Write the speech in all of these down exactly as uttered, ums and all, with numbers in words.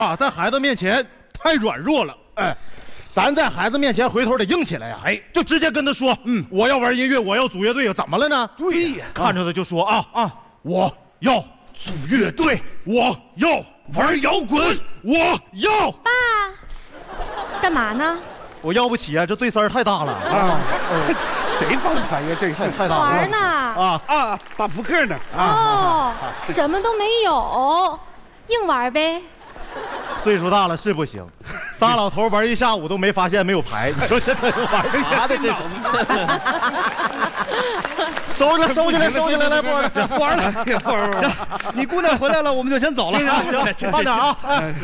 啊，在孩子面前太软弱了。哎，咱在孩子面前回头得硬起来呀！哎，就直接跟他说，嗯，我要玩音乐，我要组乐队呀，怎么了呢？对呀，看着他就说啊啊，我要组乐队，我要玩摇滚，我要。 爸，干嘛呢？ 我要不起啊，这对丝儿太大了啊！ 谁放牌呀？这太太大了。 玩呢？ 啊啊，打扑克呢。 哦，什么都没有，硬玩呗。 岁数大了是不行，仨老头玩一下午都没发现没有牌，你说这玩啥的这种？收着收起来收起来，来不玩了，不玩了，不玩了。行， 你姑娘回来了，我们就先走了。 行行，慢点啊！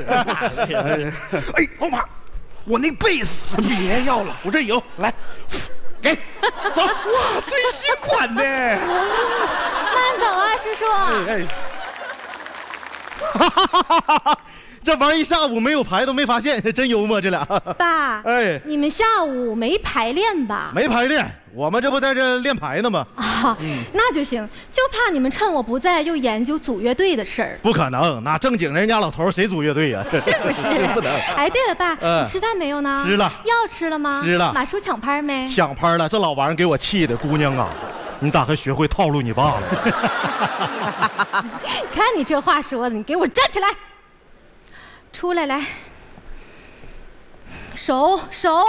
哎，红马，我那贝斯别要了，我这有，来，给，走。哇，最新款的。 慢走啊，叔叔。 哎。 哈哈哈哈哈！这玩一下午没有牌都没发现，真幽默这俩。 爸， 哎， 你们下午没排练吧？ 没排练，我们这不在这练牌呢吗？ 啊，嗯、那就行，就怕你们趁我不在又研究组乐队的事儿。 不可能，那正经人家老头谁组乐队呀？ 是不是？ 不能。 哎，对了，爸， 呃、 你吃饭没有呢？ 吃了。 药吃了吗？ 吃了。 马叔抢拍没？ 抢拍了，这老玩意儿给我气的，姑娘啊！你咋还学会套路你爸了？ 看你这话说的，你给我站起来，出来来，手手，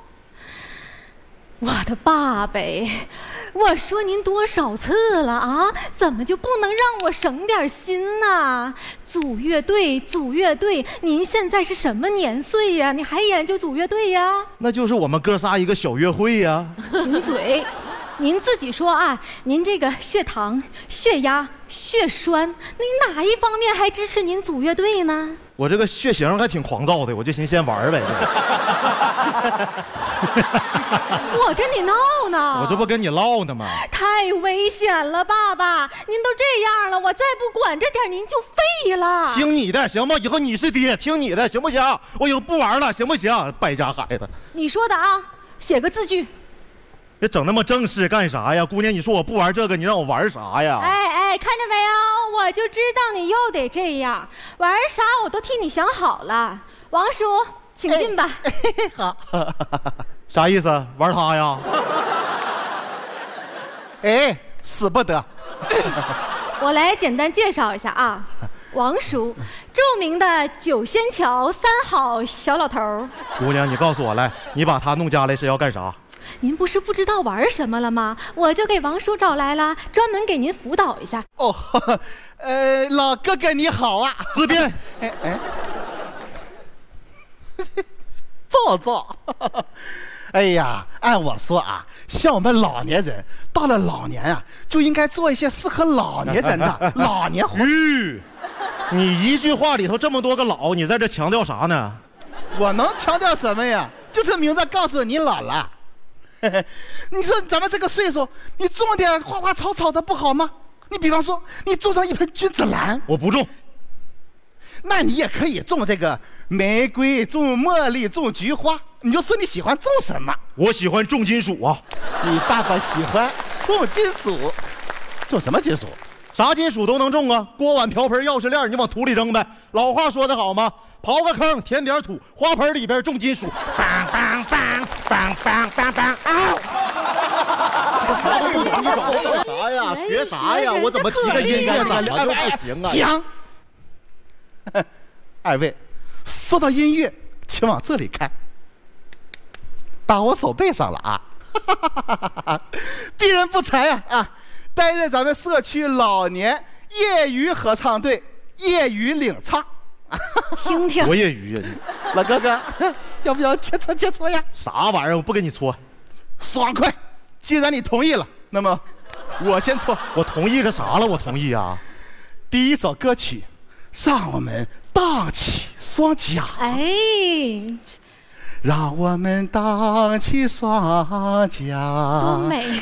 我的爸呗，我说您多少次了啊，怎么就不能让我省点心呢？组乐队，组乐队，您现在是什么年岁呀？你还研究组乐队呀？ 那就是我们哥仨一个小约会呀。 顶嘴。您自己说啊，您这个血糖、血压、血栓，您哪一方面还支持您组乐队呢？ 我这个血型还挺狂躁的，我就寻思先玩呗。 我跟你闹呢， 我这不跟你唠呢吗？ 太危险了，爸爸，您都这样了，我再不管这点您就废了。 听你的行吗？以后你是爹，听你的行不行？我以后不玩了，行不行？败家孩子。 你说的啊，写个字据。 这整那么正式干啥呀？姑娘，你说我不玩这个，你让我玩啥呀？ 哎哎，看着没有，我就知道你又得这样，玩啥我都替你想好了。王叔，请进吧。 哎哎、好，啥意思？玩他呀？ 哎，使不得。 我来简单介绍一下啊，王叔，著名的九仙桥三好小老头。 姑娘，你告诉我来，你把他弄家来是要干啥？ 您不是不知道玩什么了吗？我就给王叔找来了，专门给您辅导一下。 哦，呃，老哥哥你好啊， 自编。 哎哎，暴躁。哎呀，按我说啊，像我们老年人到了老年啊，就应该做一些适合老年人的老年活。 吁，你一句话里头这么多个老，你在这强调啥呢？ 我能强调什么呀？就是明着告诉你老了。你说咱们这个岁数，你种点花花草草的不好吗？你比方说，你种上一盆君子兰， 我不种。 那你也可以种这个玫瑰，种茉莉，种菊花。你就说你喜欢种什么？ 我喜欢重金属啊。 你爸爸喜欢种金属，种什么金属？ 啥金属都能种啊，锅碗瓢盆钥匙链你往土里扔呗。老话说得好吗？刨个坑填点土，花盆里边种金属。梆梆梆梆梆梆梆啊！啥都不懂，你搞啥呀？学啥呀？我怎么提个音乐怎么就不行啊？ 讲。二位，说到音乐，请往这里看，打我手背上了啊！鄙人不才啊啊！担任咱们社区老年业余合唱队业余领唱。 听听， 多业余呀！ 老哥哥，要不要切磋切磋呀？ 啥玩意儿？我不跟你搓， 爽快！既然你同意了，那么我先搓。 我同意个啥了？我同意啊！ 第一首歌曲，让我们荡起双桨。 哎， 让我们荡起双桨。 多美！